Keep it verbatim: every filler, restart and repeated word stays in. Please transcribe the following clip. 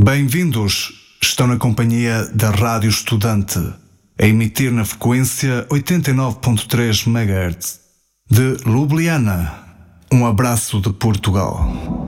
Bem-vindos, estão na companhia da Rádio Estudante, a emitir na frequência oitenta e nove ponto três megahertz. De Ljubljana, um abraço de Portugal.